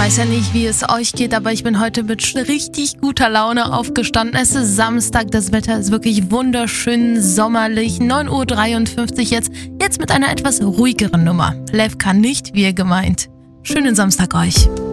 weiß ja nicht, wie es euch geht, aber ich bin heute mit richtig guter Laune aufgestanden. Es ist Samstag, das Wetter ist wirklich wunderschön sommerlich. 9:53 Uhr jetzt mit einer etwas ruhigeren Nummer. Levka nicht, wie ihr gemeint. Schönen Samstag euch.